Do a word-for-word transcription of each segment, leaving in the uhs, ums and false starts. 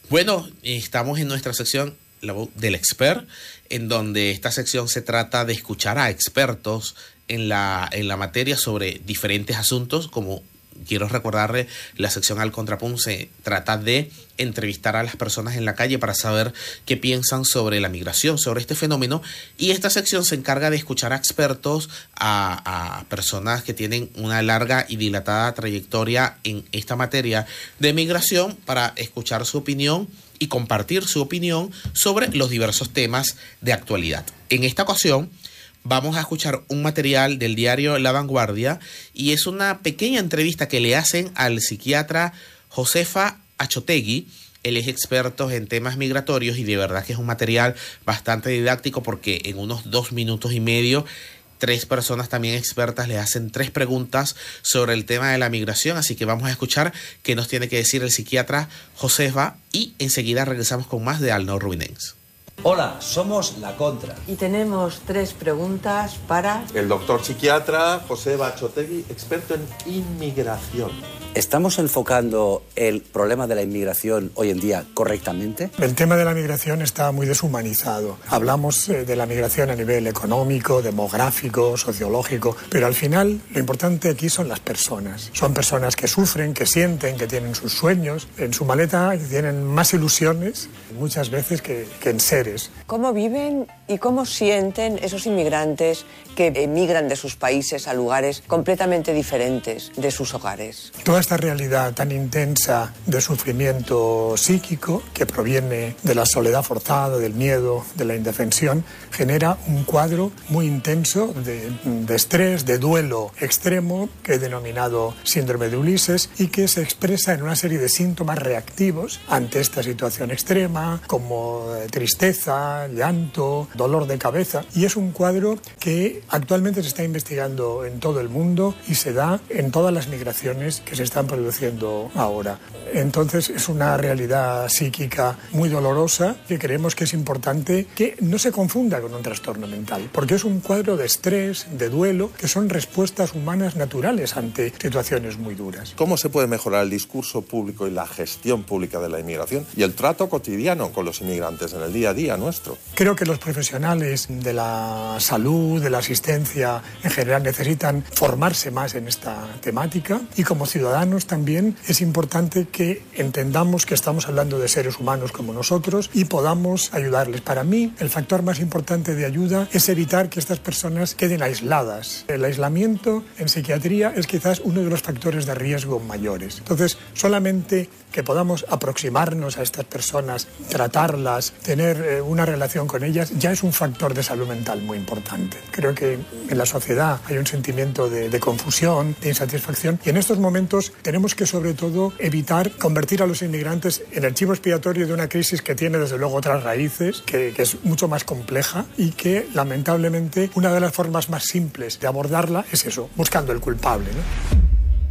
Bueno, estamos en nuestra sección La Voz del Expert, en donde esta sección se trata de escuchar a expertos en la, en la materia sobre diferentes asuntos. Como quiero recordarle, la sección Al Contrapunto se trata de entrevistar a las personas en la calle para saber qué piensan sobre la migración, sobre este fenómeno, y esta sección se encarga de escuchar a expertos, a, a personas que tienen una larga y dilatada trayectoria en esta materia de migración, para escuchar su opinión y compartir su opinión sobre los diversos temas de actualidad. En esta ocasión vamos a escuchar un material del diario La Vanguardia, y es una pequeña entrevista que le hacen al psiquiatra Josefa Achotegui. Él es experto en temas migratorios y de verdad que es un material bastante didáctico, porque en unos dos minutos y medio tres personas también expertas le hacen tres preguntas sobre el tema de la migración. Así que vamos a escuchar qué nos tiene que decir el psiquiatra Josefa y enseguida regresamos con más de Al No Ruinens. Hola, somos La Contra. Y tenemos tres preguntas para el doctor psiquiatra Josefa Achotegui, experto en inmigración. ¿Estamos enfocando el problema de la inmigración hoy en día correctamente? El tema de la migración está muy deshumanizado. Hablamos eh, de la migración a nivel económico, demográfico, sociológico, pero al final lo importante aquí son las personas. Son personas que sufren, que sienten, que tienen sus sueños. En su maleta tienen más ilusiones muchas veces que, que en seres. ¿Cómo viven y cómo sienten esos inmigrantes que emigran de sus países a lugares completamente diferentes de sus hogares? Toda esta realidad tan intensa de sufrimiento psíquico que proviene de la soledad forzada, del miedo, de la indefensión, genera un cuadro muy intenso de, de estrés, de duelo extremo, que he denominado síndrome de Ulises, y que se expresa en una serie de síntomas reactivos ante esta situación extrema, como tristeza, llanto, dolor de cabeza. Y es un cuadro que actualmente se está investigando en todo el mundo y se da en todas las migraciones que se están produciendo ahora. Entonces es una realidad psíquica muy dolorosa, que creemos que es importante que no se confunda con un trastorno mental, porque es un cuadro de estrés, de duelo, que son respuestas humanas naturales ante situaciones muy duras. ¿Cómo se puede mejorar el discurso público y la gestión pública de la inmigración y el trato cotidiano con los inmigrantes en el día a día nuestro? Creo que los profesionales de la salud, de la asistencia en general, necesitan formarse más en esta temática, y como ciudadanos también es importante que entendamos que estamos hablando de seres humanos como nosotros y podamos ayudarles. Para mí, el factor más importante de ayuda es evitar que estas personas queden aisladas. El aislamiento en psiquiatría es quizás uno de los factores de riesgo mayores. Entonces, solamente que podamos aproximarnos a estas personas, tratarlas, tener eh, una relación con ellas, ya es un factor de salud mental muy importante. Creo que en la sociedad hay un sentimiento de, de confusión, de insatisfacción, y en estos momentos tenemos que sobre todo evitar convertir a los inmigrantes en el chivo expiatorio de una crisis que tiene desde luego otras raíces, que, que es mucho más compleja, y que lamentablemente una de las formas más simples de abordarla es eso, buscando el culpable, ¿no?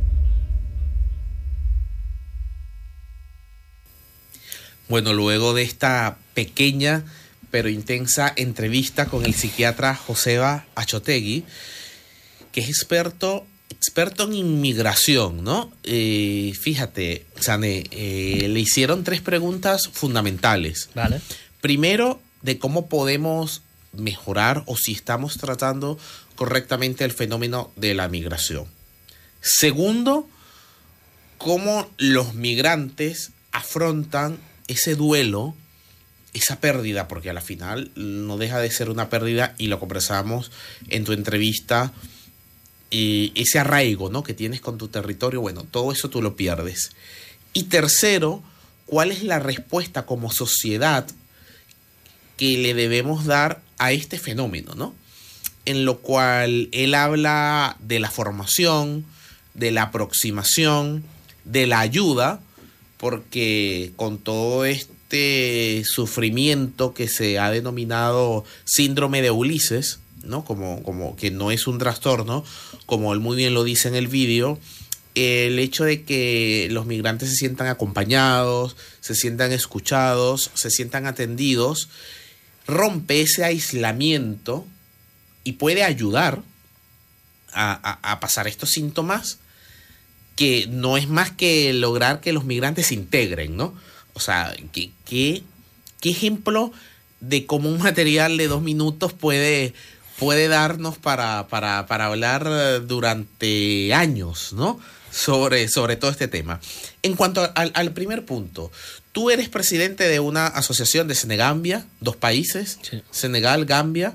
Bueno, luego de esta pequeña pero intensa entrevista con el psiquiatra Josefa Achotegui, que es experto, experto en inmigración, ¿no? Eh, fíjate, Sané, eh, le hicieron tres preguntas fundamentales. Vale. Primero, de cómo podemos mejorar o si estamos tratando correctamente el fenómeno de la migración. Segundo, cómo los migrantes afrontan ese duelo, esa pérdida, porque a la final no deja de ser una pérdida, y lo conversamos en tu entrevista, y ese arraigo, ¿no?, que tienes con tu territorio, bueno, todo eso tú lo pierdes. Y tercero, ¿cuál es la respuesta como sociedad que le debemos dar a este fenómeno, ¿no? En lo cual él habla de la formación, de la aproximación, de la ayuda, porque con todo este sufrimiento que se ha denominado síndrome de Ulises, ¿no?, como, como que no es un trastorno, como él muy bien lo dice en el vídeo, el hecho de que los migrantes se sientan acompañados, se sientan escuchados, se sientan atendidos, rompe ese aislamiento y puede ayudar a, a, a pasar estos síntomas, que no es más que lograr que los migrantes se integren, ¿no? O sea, ¿qué, qué, qué ejemplo de cómo un material de dos minutos puede, puede darnos para, para, para hablar durante años, ¿no? Sobre, sobre todo este tema. En cuanto al, al primer punto, tú eres presidente de una asociación de Senegambia, dos países, sí. Senegal, Gambia.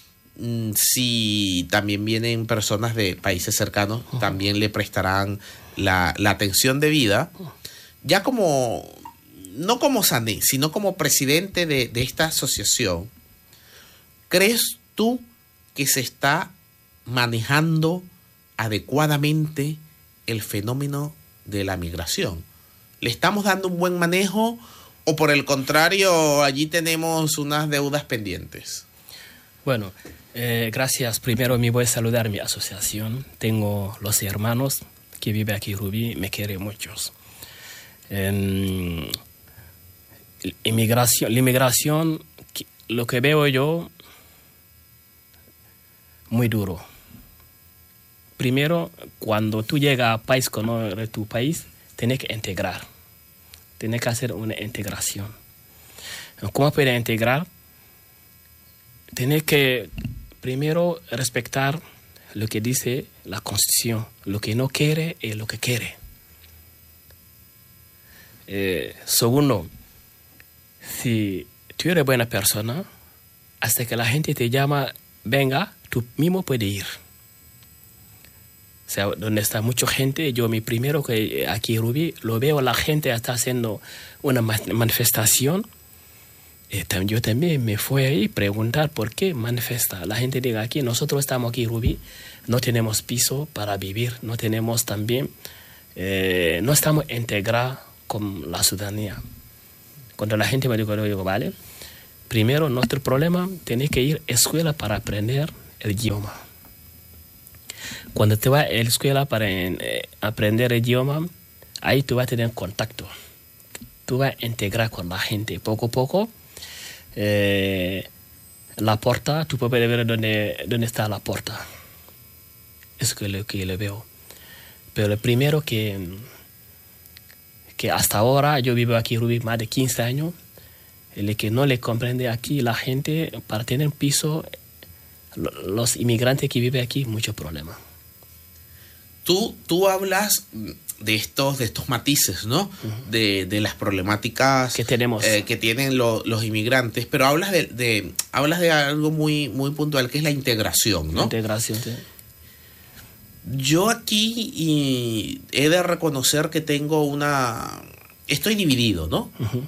Si también vienen personas de países cercanos, uh-huh. también le prestarán la, la atención debida. Uh-huh. Ya como, no como Sané, sino como presidente de, de esta asociación, ¿crees tú que se está manejando adecuadamente el fenómeno de la migración? ¿Le estamos dando un buen manejo o por el contrario allí tenemos unas deudas pendientes? Bueno, eh, gracias. Primero me voy a saludar a mi asociación. Tengo los hermanos que viven aquí en Rubí, me quieren muchos. Eh, inmigración, la inmigración, lo que veo yo, muy duro. Primero, cuando tú llegas a país que no es tu país, tienes que integrar. Tienes que hacer una integración. ¿Cómo puedes integrar? Tienes que primero respetar lo que dice la Constitución. Lo que no quiere es lo que quiere. Eh, segundo, si tú eres buena persona, hasta que la gente te llama, venga, tú mismo puedes ir. O sea, donde está mucha gente, yo mi primero que aquí en Rubí, lo veo, la gente está haciendo una manifestación. Eh, yo también me fui ahí a preguntar por qué manifiesta. La gente dice aquí, nosotros estamos aquí en Rubí, no tenemos piso para vivir, no tenemos también, eh, no estamos integrados con la ciudadanía. Cuando la gente me dijo, yo digo, vale, primero nuestro problema, tenés que ir a escuela para aprender el idioma. Cuando te vas a la escuela para eh, aprender el idioma, ahí tú vas a tener contacto. Tú vas a integrar con la gente. Poco a poco, eh, la puerta, tú puedes ver dónde, dónde está la puerta. Eso es lo que le veo. Pero lo primero que, que hasta ahora, yo vivo aquí en Rubí más de quince años, el que no le comprende aquí la gente, para tener un piso, los inmigrantes que viven aquí, mucho problema. Tú, tú hablas de estos, de estos matices, ¿no? Uh-huh. De, de las problemáticas que tenemos, eh, que tienen lo, los inmigrantes, pero hablas de, de hablas de algo muy, muy puntual, que es la integración, ¿no? La integración, sí. Yo aquí y he de reconocer que tengo una... Estoy dividido, ¿no? Uh-huh.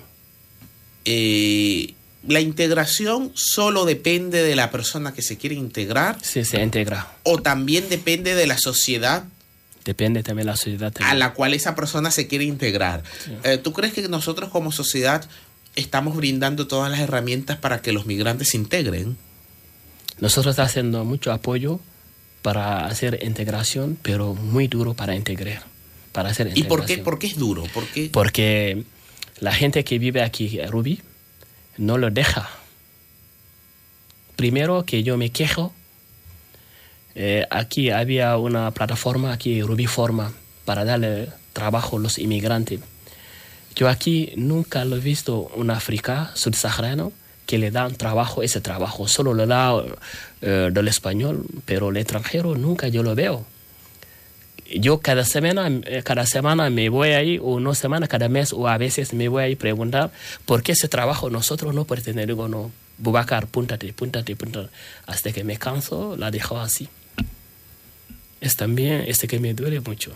Eh... ¿La integración solo depende de la persona que se quiere integrar? Sí, se integra. ¿O también depende de la sociedad? Depende también de la sociedad. También. A la cual esa persona se quiere integrar. Sí. Eh, ¿Tú crees que nosotros como sociedad estamos brindando todas las herramientas para que los migrantes se integren? Nosotros estamos haciendo mucho apoyo para hacer integración, pero muy duro para integrar. Para hacer integración. ¿Y por qué, por qué es duro? ¿Por qué? Porque la gente que vive aquí en Rubí no lo deja. Primero que yo me quejo, eh, aquí había una plataforma, aquí Rubí Forma, para darle trabajo a los inmigrantes. Yo aquí nunca lo he visto un africano subsahariano que le dan trabajo, ese trabajo. Solo le da eh, del español, pero el extranjero nunca yo lo veo. Yo cada semana, cada semana me voy ahí, o no semana, cada mes, o a veces me voy ahí a preguntar por qué ese trabajo nosotros no podemos tener. Digo, no, Boubacar, púntate, púntate, púntate. Hasta que me canso, la dejo así. Es también este que me duele mucho.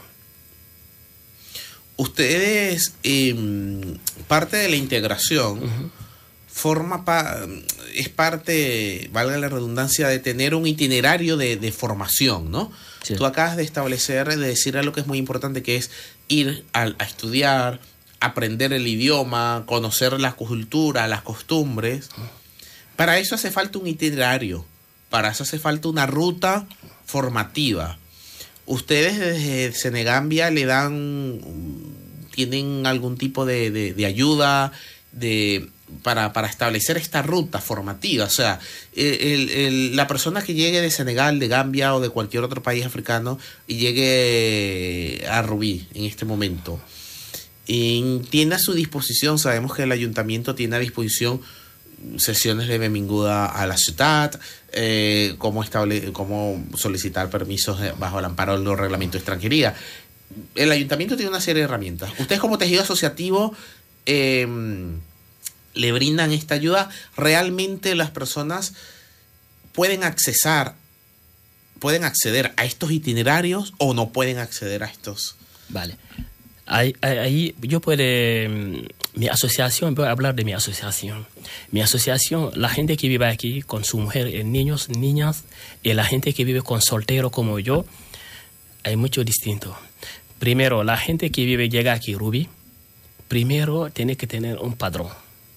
Ustedes, eh, parte de la integración, uh-huh. forma pa- es parte, valga la redundancia, de tener un itinerario de, de formación, ¿no? Sí. Tú acabas de establecer, de decir algo que es muy importante, que es ir a, a estudiar, aprender el idioma, conocer la cultura, las costumbres. Para eso hace falta un itinerario, para eso hace falta una ruta formativa. Ustedes desde Senegambia le dan, tienen algún tipo de, de, de ayuda de... Para, para establecer esta ruta formativa. O sea, el, el, la persona que llegue de Senegal, de Gambia o de cualquier otro país africano y llegue a Rubí en este momento, Y tiene a su disposición, sabemos que el ayuntamiento tiene a disposición sesiones de benvinguda a la ciudad, eh, cómo, estable, cómo solicitar permisos bajo el amparo del reglamento de extranjería. El ayuntamiento tiene una serie de herramientas. Ustedes como tejido asociativo eh, le brindan esta ayuda. ¿Realmente las personas pueden accesar, pueden acceder a estos itinerarios o no pueden acceder a estos? Vale. Ahí, ahí yo puedo, mi asociación, voy a hablar de mi asociación. Mi asociación, la gente que vive aquí con su mujer, niños, niñas, y la gente que vive con soltero como yo, hay mucho distinto. Primero, la gente que vive, llega aquí, Rubí, primero tiene que tener un padrón.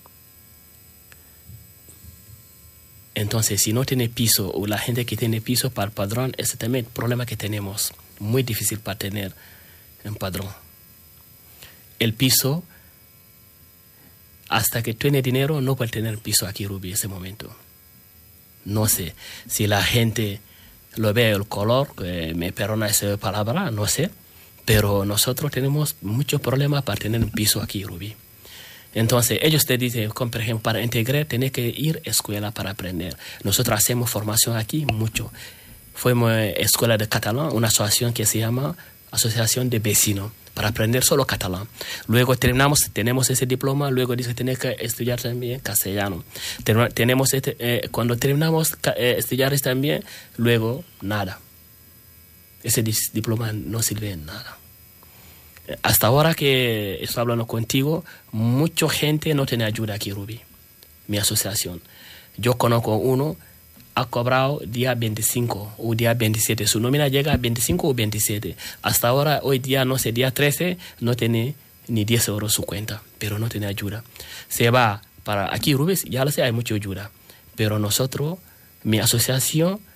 Entonces, si no tiene piso, o la gente que tiene piso para el padrón, ese también es el problema que tenemos. Muy difícil para tener un padrón. El piso, hasta que tiene dinero, no puede tener piso aquí, Rubí, en ese momento. No sé si la gente lo ve el color, eh, me perdona esa palabra, no sé, pero nosotros tenemos muchos problemas para tener un piso aquí, Rubí. Entonces, ellos te dicen, como por ejemplo, para integrar, tienes que ir a escuela para aprender. Nosotros hacemos formación aquí mucho. Fuimos a escuela de catalán, una asociación que se llama Asociación de Vecinos, para aprender solo catalán. Luego terminamos, tenemos ese diploma, luego dice que tienes que estudiar también castellano. Ten, tenemos este, eh, cuando terminamos eh, estudiar también, luego nada. Ese diploma no sirve en nada. Hasta ahora que estoy hablando contigo, mucha gente no tiene ayuda aquí, Rubí, mi asociación. Yo conozco uno, ha cobrado día veinticinco o día veintisiete. Su nómina llega a veinticinco o veintisiete. Hasta ahora, hoy día, no sé, día trece, no tiene ni diez euros su cuenta, pero no tiene ayuda. Se va para aquí, Rubí, ya lo sé, hay mucha ayuda. Pero nosotros, mi asociación,